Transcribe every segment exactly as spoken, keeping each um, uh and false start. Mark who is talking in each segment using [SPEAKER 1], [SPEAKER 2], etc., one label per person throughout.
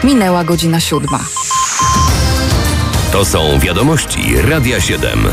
[SPEAKER 1] Minęła godzina siódma.
[SPEAKER 2] To są wiadomości Radia siedem.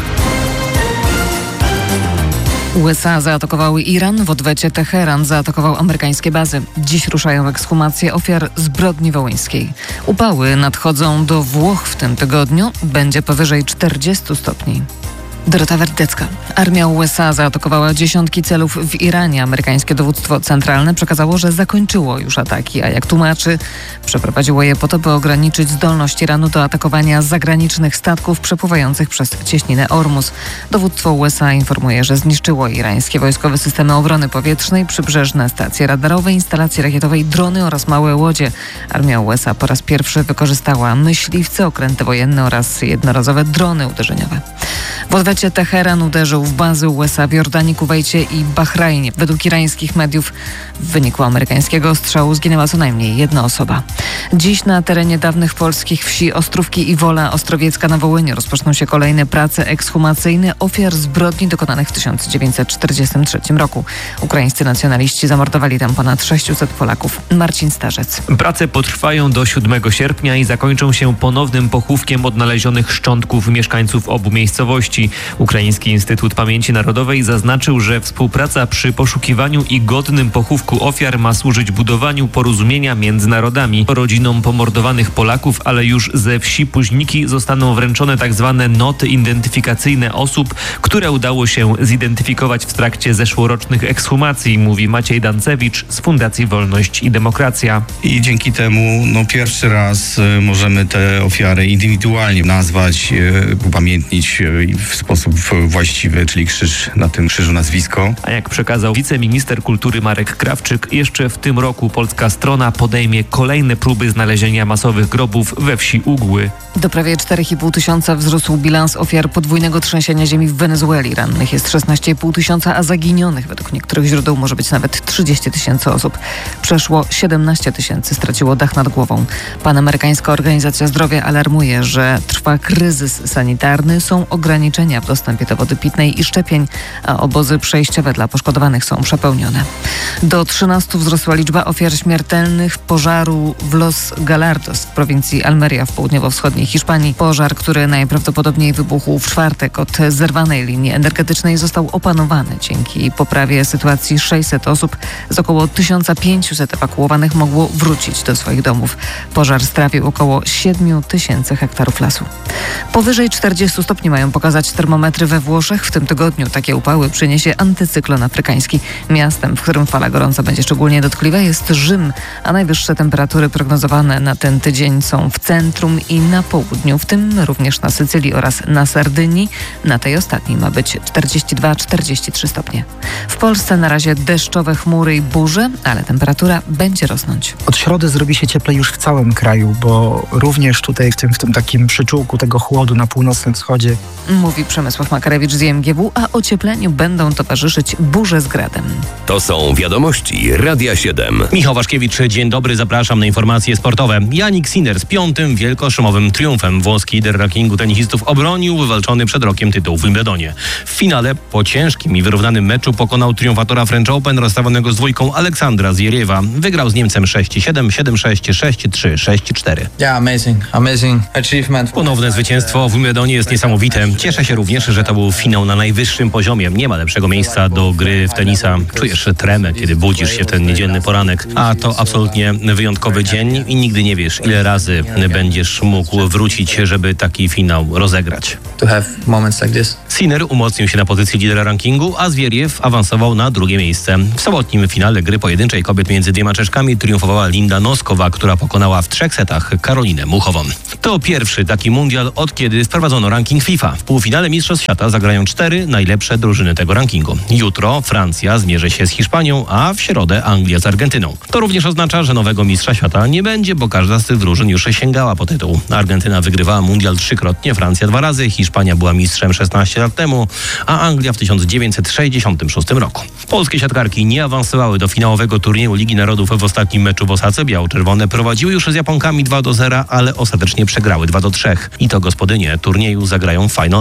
[SPEAKER 3] U S A zaatakowały Iran, w odwecie Teheran zaatakował amerykańskie bazy. Dziś ruszają ekshumacje ofiar zbrodni wołyńskiej. Upały nadchodzą do Włoch w tym tygodniu. Będzie powyżej czterdziestu stopni. Dorota Werdecka. Armia U S A zaatakowała dziesiątki celów w Iranie. Amerykańskie dowództwo centralne przekazało, że zakończyło już ataki, a jak tłumaczy, przeprowadziło je po to, by ograniczyć zdolność Iranu do atakowania zagranicznych statków przepływających przez cieśninę Ormus. Dowództwo U S A informuje, że zniszczyło irańskie wojskowe systemy obrony powietrznej, przybrzeżne stacje radarowe, instalacje rakietowe, drony oraz małe łodzie. Armia U S A po raz pierwszy wykorzystała myśliwce, okręty wojenne oraz jednorazowe drony uderzeniowe. W odwecie Teheran uderzył w bazy U S A w Jordanii, Kuwejcie i Bahrajnie. Według irańskich mediów w wyniku amerykańskiego ostrzału zginęła co najmniej jedna osoba. Dziś na terenie dawnych polskich wsi Ostrówki i Wola Ostrowiecka na Wołyniu rozpoczną się kolejne prace ekshumacyjne ofiar zbrodni dokonanych w tysiąc dziewięćset czterdziestym trzecim roku. Ukraińscy nacjonaliści zamordowali tam ponad sześciuset Polaków. Marcin Starzec.
[SPEAKER 4] Prace potrwają do siódmego sierpnia i zakończą się ponownym pochówkiem odnalezionych szczątków mieszkańców obu miejscowości. Ukraiński Instytut Pamięci Narodowej zaznaczył, że współpraca przy poszukiwaniu i godnym pochówku ofiar ma służyć budowaniu porozumienia między narodami. Rodzinom pomordowanych Polaków, ale już ze wsi Późniki zostaną wręczone tak zwane noty identyfikacyjne osób, które udało się zidentyfikować w trakcie zeszłorocznych ekshumacji, mówi Maciej Dancewicz z Fundacji Wolność i Demokracja.
[SPEAKER 5] I dzięki temu no, pierwszy raz y, możemy te ofiary indywidualnie nazwać, y, upamiętnić y, w sposób właściwy, czyli krzyż, na tym krzyżu nazwisko.
[SPEAKER 4] A jak przekazał wiceminister kultury Marek Krawczyk, jeszcze w tym roku polska strona podejmie kolejne próby znalezienia masowych grobów we wsi Ugły.
[SPEAKER 3] Do prawie czterech i pół tysiąca wzrósł bilans ofiar podwójnego trzęsienia ziemi w Wenezueli. Rannych jest szesnaście i pół tysiąca, a zaginionych według niektórych źródeł może być nawet trzydzieści tysięcy osób. Przeszło siedemnaście tysięcy straciło dach nad głową. Panamerykańska Organizacja Zdrowia alarmuje, że trwa kryzys sanitarny, są ograniczenia w dostępie do wody pitnej i szczepień, a obozy przejściowe dla poszkodowanych są przepełnione. Do trzynastu wzrosła liczba ofiar śmiertelnych pożaru w Los Galardos w prowincji Almeria w południowo-wschodniej Hiszpanii. Pożar, który najprawdopodobniej wybuchł w czwartek od zerwanej linii energetycznej, został opanowany. Dzięki poprawie sytuacji sześćset osób z około tysiąc pięćset ewakuowanych mogło wrócić do swoich domów. Pożar strawił około siedmiu tysięcy hektarów lasu. Powyżej czterdziestu stopni mają pokazać termometry we Włoszech. W tym tygodniu takie upały przyniesie antycyklon afrykański. Miastem, w którym fala gorąca będzie szczególnie dotkliwa, jest Rzym, a najwyższe temperatury prognozowane na ten tydzień są w centrum i na południu, w tym również na Sycylii oraz na Sardynii. Na tej ostatniej ma być czterdzieści dwa czterdzieści trzy stopnie. W Polsce na razie deszczowe chmury i burze, ale temperatura będzie rosnąć.
[SPEAKER 6] Od środy zrobi się cieplej już w całym kraju, bo również tutaj w tym, w tym takim przyczółku tego chłodu na północnym wschodzie.
[SPEAKER 3] Mówi Przemysław Makarewicz z I M G W, a ociepleniu będą towarzyszyć burze z gradem.
[SPEAKER 2] To są wiadomości Radia siedem.
[SPEAKER 7] Michał Waszkiewicz, dzień dobry, zapraszam na informacje sportowe. Jannik Sinner z piątym wielkoszumowym triumfem. Włoski lider rankingu tenisistów obronił wywalczony przed rokiem tytuł w Wimbledonie. W finale po ciężkim i wyrównanym meczu pokonał triumfatora French Open rozstawionego z dwójką Aleksandra Zieriewa. Wygrał z Niemcem sześć siedem, siedem sześć, sześć trzy, sześć cztery.
[SPEAKER 8] Yeah, amazing, amazing achievement.
[SPEAKER 7] Ponowne zwycięstwo w Wimbledonie jest niesamowite. Cieszę się również, że to był finał na najwyższym poziomie. Nie ma lepszego miejsca do gry w tenisa. Czujesz tremę, kiedy budzisz się w ten niedzielny poranek. A to absolutnie wyjątkowy dzień i nigdy nie wiesz, ile razy będziesz mógł wrócić, żeby taki finał rozegrać.
[SPEAKER 8] To have moments like this.
[SPEAKER 7] Sinner umocnił się na pozycji lidera rankingu, a Zwieriew awansował na drugie miejsce. W sobotnim finale gry pojedynczej kobiet między dwiema Czeszkami triumfowała Linda Noskowa, która pokonała w trzech setach Karolinę Muchową. To pierwszy taki mundial, od kiedy wprowadzono ranking FIFA. W półfinale Mistrzostw Świata zagrają cztery najlepsze drużyny tego rankingu. Jutro Francja zmierzy się z Hiszpanią, a w środę Anglia z Argentyną. To również oznacza, że nowego mistrza świata nie będzie, bo każda z tych drużyn już sięgała po tytuł. Argentyna wygrywała mundial trzykrotnie, Francja dwa razy, Hiszpania była mistrzem szesnaście lat temu, a Anglia w tysiąc dziewięćset sześćdziesiątym szóstym roku. Polskie siatkarki nie awansowały do finałowego turnieju Ligi Narodów w ostatnim meczu w Osace. Biało-czerwone prowadziły już z Japonkami dwa do zera, ale ostatecznie przegrały dwa do trzech. I to gospodynie turnieju zagrają Final Eight w Makao.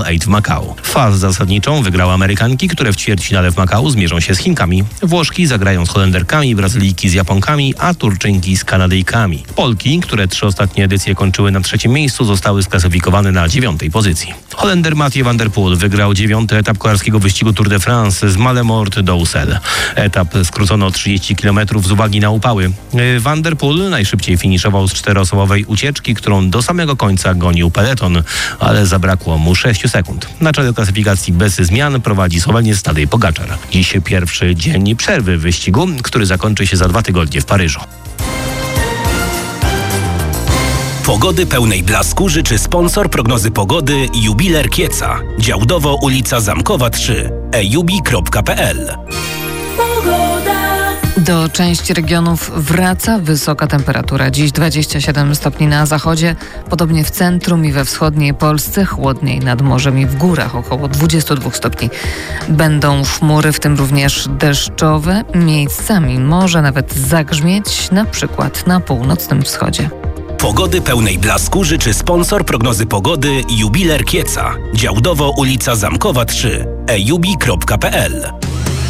[SPEAKER 7] Makao. Fazę zasadniczą wygrały Amerykanki, które w ćwierćfinale w Makao zmierzą się z Chinkami. Włoszki zagrają z Holenderkami, Brazylijki z Japonkami, a Turczynki z Kanadyjkami. Polki, które trzy ostatnie edycje kończyły na trzecim miejscu, zostały sklasyfikowane na dziewiątej pozycji. Holender Mathieu van der Poel wygrał dziewiąty etap kolarskiego wyścigu Tour de France z Malemort do Ussel. Etap skrócono o trzydzieści kilometrów z uwagi na upały. Van der Poel najszybciej finiszował z czteroosobowej ucieczki, którą do samego końca gonił peleton, ale zabrakło mu sześciu sekund. Na czele klasyfikacji bez zmian prowadzi Słoweniec Tadej Pogačar. Dziś pierwszy dzień przerwy w wyścigu, który zakończy się za dwa tygodnie w Paryżu.
[SPEAKER 2] Pogody pełnej blasku życzy sponsor prognozy pogody Jubiler Kieca. Działdowo ulica Zamkowa trzy. e jubi kropka p l.
[SPEAKER 3] Do części regionów wraca wysoka temperatura. Dziś dwadzieścia siedem stopni na zachodzie, podobnie w centrum i we wschodniej Polsce, chłodniej nad morzem i w górach około dwadzieścia dwa stopni. Będą chmury, w tym również deszczowe, miejscami może nawet zagrzmieć, na przykład na północnym wschodzie.
[SPEAKER 2] Pogody pełnej blasku życzy sponsor prognozy pogody Jubiler Kieca. Działdowo ulica Zamkowa trzy. e jubi kropka p l.